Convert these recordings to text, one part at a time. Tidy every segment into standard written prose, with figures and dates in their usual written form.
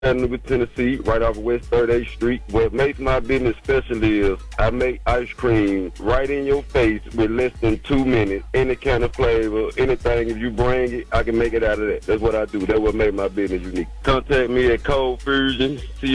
Chattanooga, Tennessee, right off of West 38th Street. What makes my business special is I make ice cream right in your face with less than 2 minutes. Any kind of flavor, anything. If you bring it, I can make it out of that. That's what I do. That's what makes my business unique. Contact me at Cold Fusion,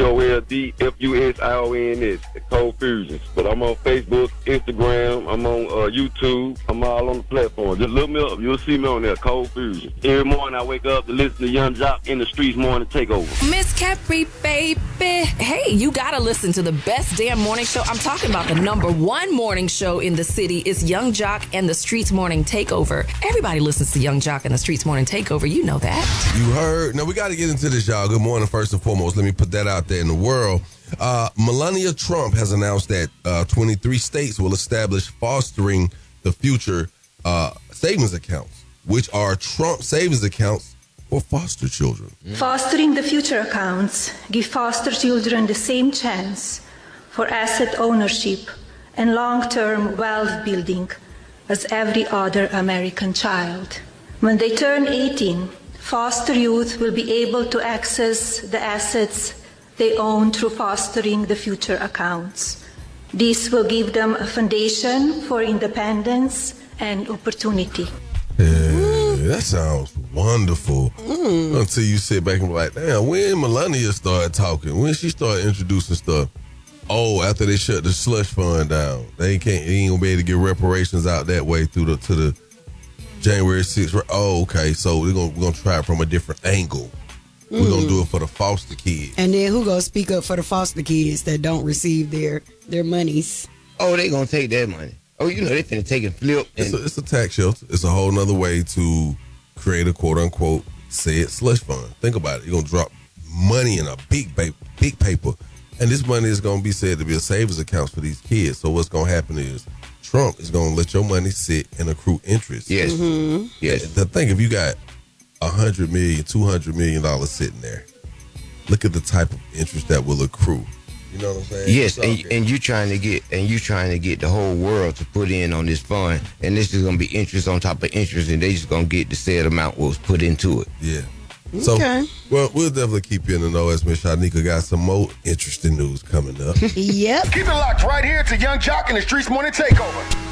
COLDFUSIONS, at Cold Fusions. But I'm on Facebook, Instagram, I'm on YouTube. I'm all on the platform. Just look me up. You'll see me on there, Cold Fusion. Every morning I wake up to listen to Young Jock in the Streets Morning Takeover. Miss Capri, baby. Hey, you gotta listen to the best damn morning show. I'm talking about the #1 morning show in the city. It's Young Jock and the Streets Morning Takeover. Everybody listens to Young Jock and the Streets Morning Takeover. You know that. You heard. Now, we got to get into this, y'all. Good morning, first and foremost. Let me put that out there in the world. Melania Trump has announced that 23 states will establish fostering the future savings accounts, which are Trump savings accounts for foster children. Fostering the future accounts give foster children the same chance for asset ownership and long-term wealth building as every other American child. When they turn 18, foster youth will be able to access the assets they own through fostering the future accounts. This will give them a foundation for independence and opportunity. That sounds wonderful. Until you sit back and be like, damn, when Melania started talking, when she started introducing stuff, after they shut the slush fund down, they ain't gonna be able to get reparations out that way to the January 6th. Oh, okay, so we're gonna try it from a different angle. We're gonna do it for the foster kids. And then who gonna speak up for the foster kids that don't receive their monies? Oh, they gonna take that money. Oh, you know, they finna take and flip. It's a tax shelter. It's a whole nother way to create a quote-unquote said slush fund. Think about it. You're going to drop money in a big paper, and this money is going to be said to be a savings account for these kids. So what's going to happen is Trump is going to let your money sit and accrue interest. Yes. Mm-hmm. Yes. The thing, if you got $100 million, $200 million sitting there, look at the type of interest that will accrue. You know what I'm saying? Yes, and you trying to get the whole world to put in on this fund, and this is gonna be interest on top of interest, and they just gonna get the said amount what was put into it. Yeah. So, well, we'll definitely keep you in the know as Miss Shanika got some more interesting news coming up. Yep. Keep it locked right here to Young Jock and the Streets Morning Takeover.